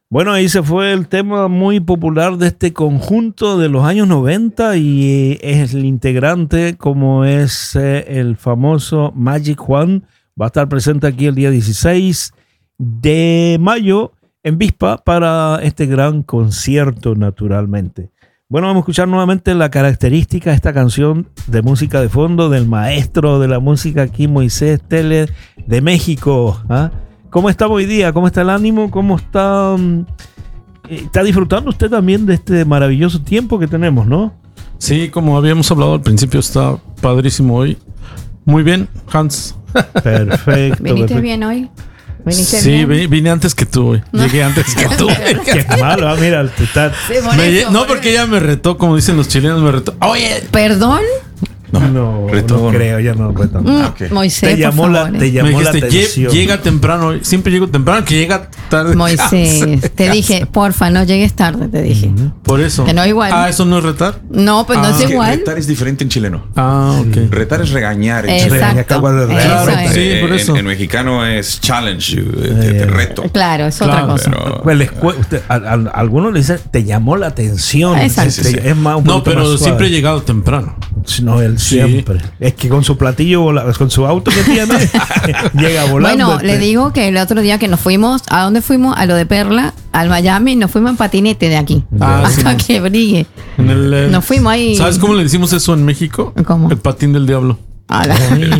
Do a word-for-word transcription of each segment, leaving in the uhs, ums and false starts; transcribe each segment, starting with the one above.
Bueno, ahí se fue el tema muy popular de este conjunto de los años noventa y es el integrante como es eh, el famoso Magic Juan. Va a estar presente aquí el día dieciséis de mayo en Vispa para este gran concierto, naturalmente. Bueno, vamos a escuchar nuevamente la característica de esta canción de música de fondo del maestro de la música aquí, Moisés Telle de México. ¿Ah? ¿Cómo está hoy día? ¿Cómo está el ánimo? ¿Cómo está? ¿Está disfrutando usted también de este maravilloso tiempo que tenemos, no? Sí, como habíamos hablado al principio, está padrísimo hoy. Muy bien, Hans. Perfecto. ¿Viniste perfecto. bien hoy? ¿Viniste Sí, bien? vi- vine antes que tú hoy. No. Llegué antes que tú. Qué malo, ah, mira, está... Sí, por Me eso, lle- no, por porque eso. ella me retó, como dicen los chilenos, me retó. Oye, ¿Perdón? No, no, reto, no no. creo, ya no reto. Mm, ok. Moisés, Te llamó por la, favor, te eh. llamó me la dijiste, "Lle- atención. llega temprano hoy. Siempre llego temprano, que llega tarde. Moisés, te dije, porfa, no llegues tarde, te dije. Por eso. Que no igual. Ah, ¿eso no es retar? No, pues no Ah, es Es que igual. retar es diferente en chileno. Ah, ok. Retar es regañar en Exacto. chileno. Me acabo de reír. Eso Claro, es. sí, Eh, por en- eso. En, mexicano es challenge, eh, te, te reto. Claro, es Claro, otra cosa. Pero, Pues les cue- usted- a, a- a algunos le dicen, te llamó la atención. Exacto. Sí, sí, sí. Es más, un No, poquito pero más suave. siempre he llegado temprano. No, él Sí. siempre. Es que con su platillo, vola- con su auto que tiene, llega volando. Bueno, le este. digo que el otro día que nos fuimos, ¿a dónde fuimos? A lo de Perla, al Miami, nos fuimos en patinete de aquí. Ah, hasta sí. que brille. En el, eh, Nos fuimos ahí. ¿Sabes cómo le decimos eso en México? ¿Cómo? El patín del diablo. A la-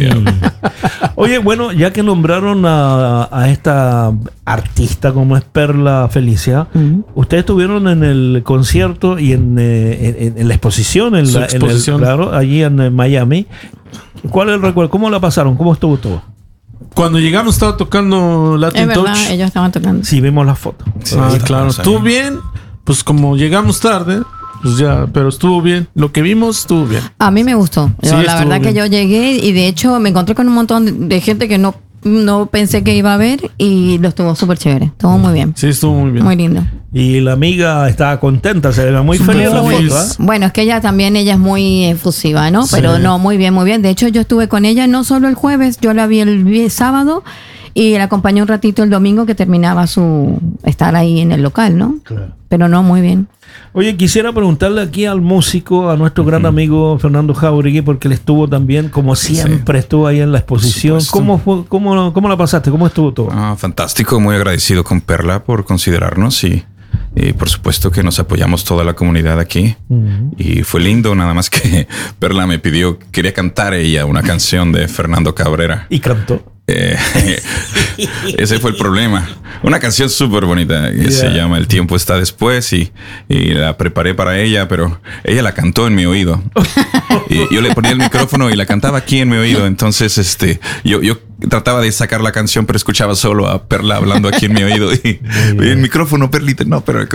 Oye, bueno, ya que nombraron a, a esta artista como es Perla Felicia, Ujú. ustedes estuvieron en el concierto y en, eh, en- en la exposición, en Su la, en el- exposición. claro, allí en eh, Miami. ¿Cuál es el recuerdo? ¿Cómo la pasaron? ¿Cómo estuvo todo? Cuando llegamos estaba tocando Latin Es verdad, Touch. ellos estaban tocando. Sí, vimos las fotos. Sí, Ah, está claro. pasando. Estuvo bien. Pues como llegamos tarde, pues ya, pero estuvo bien. Lo que vimos estuvo bien. A mí me gustó. Yo, Sí, la estuvo verdad que bien. yo llegué y de hecho me encontré con un montón de, de gente que no, no pensé que iba a ver y lo estuvo súper chévere. Estuvo muy bien. Sí, estuvo muy bien. Muy lindo. Y la amiga estaba contenta, se le ve muy Súper feliz la feliz. foto. ¿ah? Bueno, es que ella también, ella es muy efusiva, ¿no? Sí. Pero no, muy bien, muy bien. De hecho, yo estuve con ella no solo el jueves, yo la vi el vie- sábado y la acompañé un ratito el domingo que terminaba su estar ahí en el local, ¿no? Claro. Pero no, muy bien. Oye, quisiera preguntarle aquí al músico, a nuestro gran amigo Fernando Jauregui, porque él estuvo también, como siempre, estuvo ahí en la exposición. supuesto. ¿Cómo, fue, cómo, ¿Cómo la pasaste? ¿Cómo estuvo todo? Ah, fantástico, muy agradecido con Perla por considerarnos y, y por supuesto que nos apoyamos toda la comunidad aquí. Ujú. Y fue lindo, nada más que Perla me pidió, quería cantar ella una canción de Fernando Cabrera. Y cantó. Eh, ese fue el problema. Una canción súper bonita que Yeah. se llama El tiempo está después y, y la preparé para ella, pero ella la cantó en mi oído. Y yo le ponía el micrófono y la cantaba aquí en mi oído. Entonces, este, yo, yo trataba de sacar la canción, pero escuchaba solo a Perla hablando aquí en mi oído. Y, y el micrófono, Perlita, no, pero